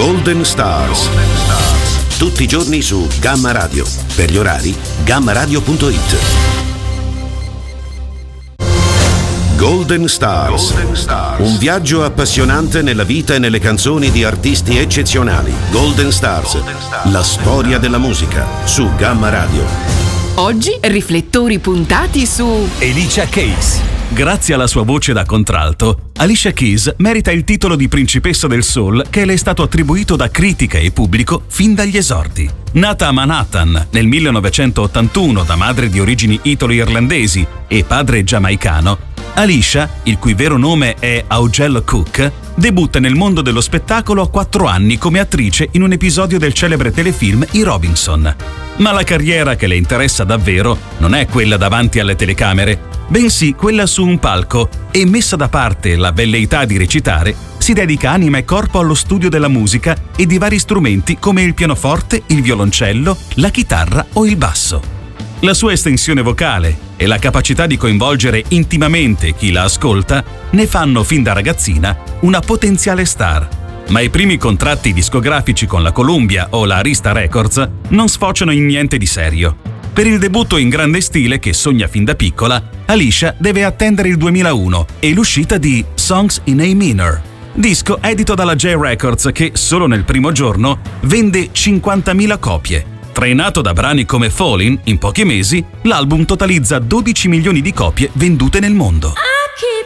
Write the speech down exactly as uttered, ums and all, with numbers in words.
Golden Stars. Tutti i giorni su Gamma Radio. Per gli orari, gamma radio punto it. Golden Stars. Golden Stars. Un viaggio appassionante nella vita e nelle canzoni di artisti eccezionali. Golden Stars. Golden Stars. La storia della musica su Gamma Radio. Oggi riflettori puntati su Alicia Keys. Grazie alla sua voce da contralto, Alicia Keys merita il titolo di principessa del soul che le è stato attribuito da critica e pubblico fin dagli esordi. Nata a Manhattan nel millenovecentottantuno da madre di origini italo-irlandesi e padre giamaicano, Alicia, il cui vero nome è Augel Cook, debutta nel mondo dello spettacolo a quattro anni come attrice in un episodio del celebre telefilm I Robinson. Ma la carriera che le interessa davvero non è quella davanti alle telecamere, bensì quella su un palco, e messa da parte la velleità di recitare, si dedica anima e corpo allo studio della musica e di vari strumenti come il pianoforte, il violoncello, la chitarra o il basso. La sua estensione vocale e la capacità di coinvolgere intimamente chi la ascolta ne fanno fin da ragazzina una potenziale star. Ma i primi contratti discografici con la Columbia o la Arista Records non sfociano in niente di serio. Per il debutto in grande stile che sogna fin da piccola, Alicia deve attendere il duemilauno e l'uscita di Songs in A Minor, disco edito dalla J Records che solo nel primo giorno vende cinquantamila copie. Trainato da brani come Fallin', in pochi mesi, l'album totalizza dodici milioni di copie vendute nel mondo.